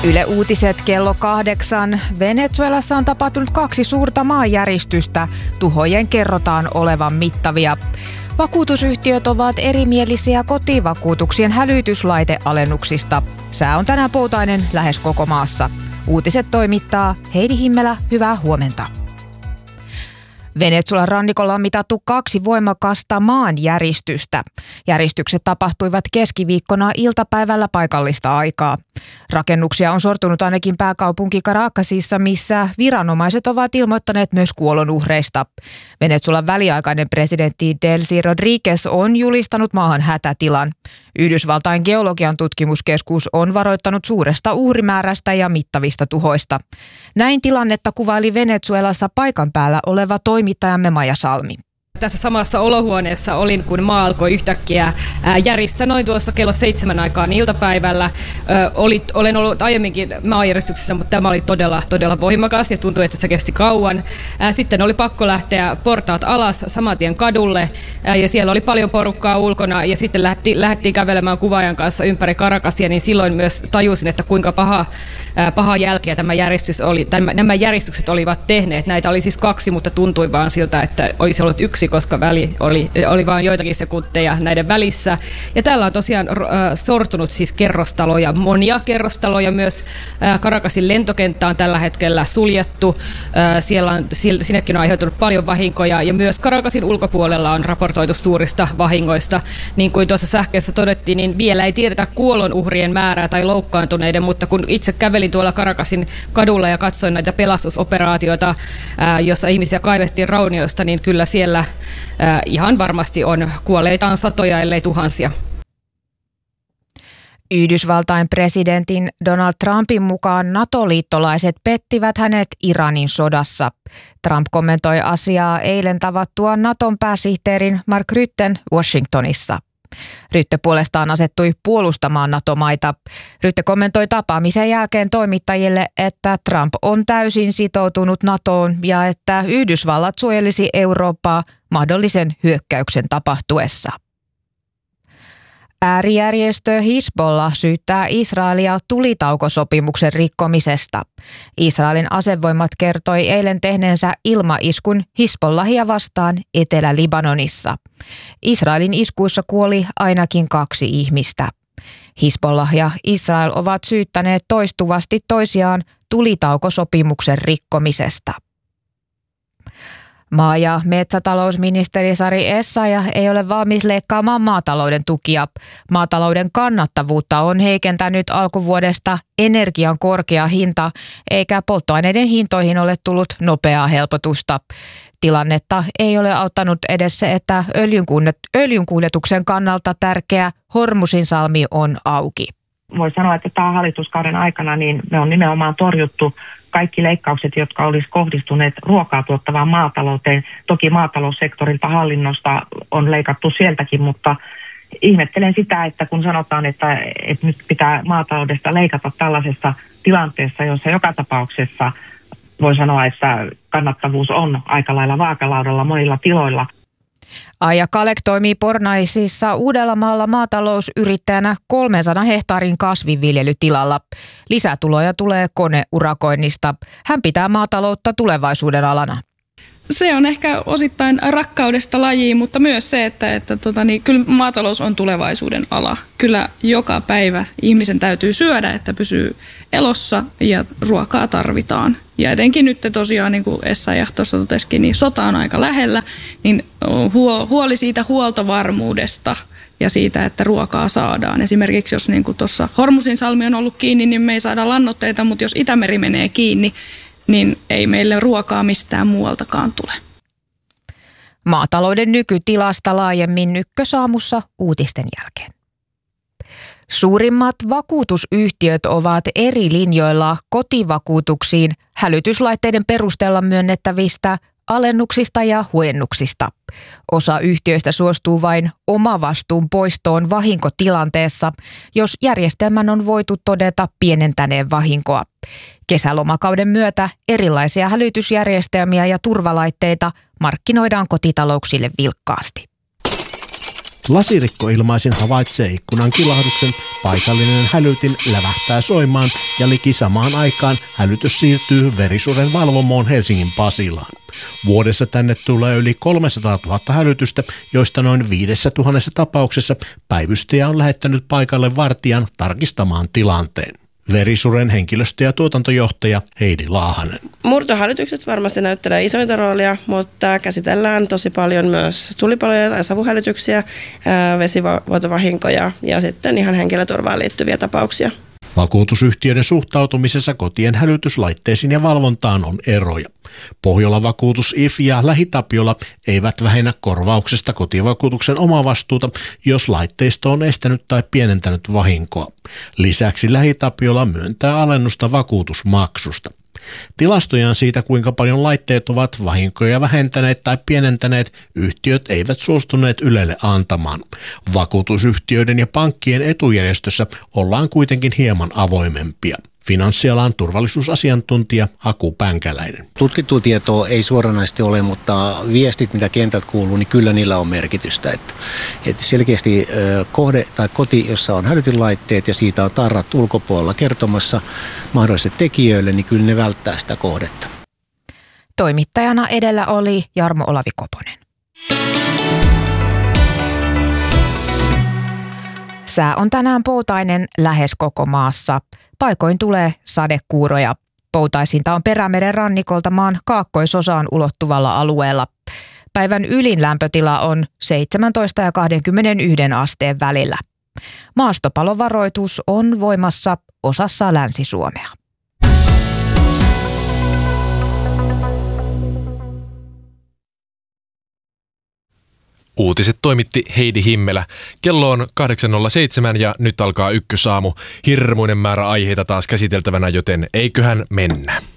Yle Uutiset kello 8. Venezuelassa on tapahtunut 2 suurta maanjäristystä. Tuhojen kerrotaan olevan mittavia. Vakuutusyhtiöt ovat erimielisiä kotivakuutuksien hälytyslaitealennuksista. Sää on tänään poutainen lähes koko maassa. Uutiset toimittaa Heidi Himmelä, hyvää huomenta. Venezuelan rannikolla on mitattu 2 voimakasta maanjäristystä. Järistykset tapahtuivat keskiviikkona iltapäivällä paikallista aikaa. Rakennuksia on sortunut ainakin pääkaupunki Caracasissa, missä viranomaiset ovat ilmoittaneet myös kuolonuhreista. Venezuelan väliaikainen presidentti Delcy Rodríguez on julistanut maahan hätätilan. Yhdysvaltain geologian tutkimuskeskus on varoittanut suuresta uhrimäärästä ja mittavista tuhoista. Näin tilannetta kuvaili Venezuelassa paikan päällä oleva toimittajamme Maija Salmi. Tässä samassa olohuoneessa olin, kun maa alkoi yhtäkkiä järistä noin tuossa kello 7 aikaan iltapäivällä. Olen ollut aiemminkin maanjäristyksessä, mutta tämä oli todella voimakas ja tuntui, että se kesti kauan. Sitten oli pakko lähteä portaat alas saman tien kadulle ja siellä oli paljon porukkaa ulkona ja sitten lähdettiin kävelemään kuvaajan kanssa ympäri Caracasia, niin silloin myös tajusin, että kuinka paha jälkeä nämä järistykset olivat tehneet. Näitä oli siis 2, mutta tuntui vaan siltä, että olisi ollut 1, koska väli oli vain joitakin sekunteja näiden välissä. Ja täällä on tosiaan sortunut siis kerrostaloja, monia kerrostaloja myös. Caracasin lentokenttä on tällä hetkellä suljettu. Sinnekin on aiheutunut paljon vahinkoja ja myös Caracasin ulkopuolella on raportoitu suurista vahingoista. Niin kuin tuossa sähkeessä todettiin, niin vielä ei tiedetä kuolonuhrien määrää tai loukkaantuneiden, mutta kun itse kävelin tuolla Caracasin kadulla ja katsoin näitä pelastusoperaatioita, jossa ihmisiä kaivettiin raunioista, niin kyllä siellä ihan varmasti on kuolleitaan satoja, ellei tuhansia. Yhdysvaltain presidentin Donald Trumpin mukaan NATO-liittolaiset pettivät hänet Iranin sodassa. Trump kommentoi asiaa eilen tavattuaan Naton pääsihteerin Mark Rütten Washingtonissa. Rytte puolestaan asettui puolustamaan NATO-maita. Rytte kommentoi tapaamisen jälkeen toimittajille, että Trump on täysin sitoutunut NATOon ja että Yhdysvallat suojelisi Eurooppaa mahdollisen hyökkäyksen tapahtuessa. Äärijärjestö Hizbollah syyttää Israelia tulitaukosopimuksen rikkomisesta. Israelin asevoimat kertoi eilen tehneensä ilmaiskun Hizbollahia vastaan Etelä-Libanonissa. Israelin iskuissa kuoli ainakin 2 ihmistä. Hizbollah ja Israel ovat syyttäneet toistuvasti toisiaan tulitaukosopimuksen rikkomisesta. Maa- ja metsätalousministeri Sari Essayah ei ole valmis leikkaamaan maatalouden tukia. Maatalouden kannattavuutta on heikentänyt alkuvuodesta energian korkea hinta, eikä polttoaineiden hintoihin ole tullut nopeaa helpotusta. Tilannetta ei ole auttanut edes se, että öljynkuljetuksen kannalta tärkeä Hormusin salmi on auki. Voi sanoa, että tämän hallituskauden aikana niin me on nimenomaan torjuttu kaikki leikkaukset, jotka olisi kohdistuneet ruokaa tuottavaan maatalouteen. Toki maataloussektorilta hallinnosta on leikattu sieltäkin, mutta ihmettelen sitä, että kun sanotaan, että nyt pitää maataloudesta leikata tällaisessa tilanteessa, jossa joka tapauksessa voi sanoa, että kannattavuus on aika lailla vaakalaudalla monilla tiloilla. Aija Kalek toimii Pornaisissa Uudellamaalla maatalousyrittäjänä 300 hehtaarin kasvinviljelytilalla. Lisätuloja tulee koneurakoinnista. Hän pitää maataloutta tulevaisuuden alana. Se on ehkä osittain rakkaudesta lajiin, mutta myös se, että kyllä maatalous on tulevaisuuden ala. Kyllä joka päivä ihmisen täytyy syödä, että pysyy elossa ja ruokaa tarvitaan. Ja etenkin nyt tosiaan, niin kuin Essayah tuossa totesikin, niin sota on aika lähellä, niin huoli siitä huoltovarmuudesta ja siitä, että ruokaa saadaan. Esimerkiksi jos niin kuin tuossa Hormusin salmi on ollut kiinni, niin me ei saada lannoitteita, mutta jos Itämeri menee kiinni, niin ei meille ruokaa mistään muualtakaan tule. Maatalouden nykytilasta laajemmin Ykkösaamussa uutisten jälkeen. Suurimmat vakuutusyhtiöt ovat eri linjoilla kotivakuutuksiin hälytyslaitteiden perusteella myönnettävistä alennuksista ja huojennuksista. Osa yhtiöistä suostuu vain omavastuun poistoon vahinkotilanteessa, jos järjestelmän on voitu todeta pienentäneen vahinkoa. Kesälomakauden myötä erilaisia hälytysjärjestelmiä ja turvalaitteita markkinoidaan kotitalouksille vilkkaasti. Lasirikkoilmaisin havaitsee ikkunan kilahduksen, paikallinen hälytin lävähtää soimaan ja liki samaan aikaan hälytys siirtyy verisuren valvomoon Helsingin Pasilaan. Vuodessa tänne tulee yli 300 000 hälytystä, joista noin 5 000 tapauksessa päivystäjä on lähettänyt paikalle vartijan tarkistamaan tilanteen. Verisuren henkilöstö- ja tuotantojohtaja Heidi Laahanen. Murtohälytykset varmasti näyttelee isointa roolia, mutta käsitellään tosi paljon myös tulipaloja tai savuhälytyksiä, vesivuotovahinkoja ja sitten ihan henkilöturvaan liittyviä tapauksia. Vakuutusyhtiöiden suhtautumisessa kotien hälytyslaitteisiin ja valvontaan on eroja. Pohjola Vakuutus IF ja Lähi-Tapiola eivät vähennä korvauksesta kotivakuutuksen omavastuuta, jos laitteisto on estänyt tai pienentänyt vahinkoa. Lisäksi Lähi-Tapiola myöntää alennusta vakuutusmaksusta. Tilastojan siitä, kuinka paljon laitteet ovat vahinkoja vähentäneet tai pienentäneet, yhtiöt eivät suostuneet Ylelle antamaan. Vakuutusyhtiöiden ja pankkien etujärjestössä ollaan kuitenkin hieman avoimempia. Finanssialan turvallisuusasiantuntija Aku Pänkäläinen. Tutkittua tietoa ei suoranaisesti ole, mutta viestit, mitä kentältä kuuluu, niin kyllä niillä on merkitystä. Että selkeästi kohde tai koti, jossa on hälytynlaitteet ja siitä on tarrat ulkopuolella kertomassa mahdollisille tekijöille, niin kyllä ne välttää sitä kohdetta. Toimittajana edellä oli Jarmo Olavi-Koponen. Sää on tänään poutainen lähes koko maassa. Paikoin tulee sadekuuroja. Poutaisinta on Perämeren rannikolta maan kaakkoisosaan ulottuvalla alueella. Päivän ylin lämpötila on 17 ja 21 asteen välillä. Maastopalovaroitus on voimassa osassa Länsi-Suomea. Uutiset toimitti Heidi Himmelä. Kello on 8.07 ja nyt alkaa Ykkösaamu. Hirmuinen määrä aiheita taas käsiteltävänä, joten eiköhän mennä.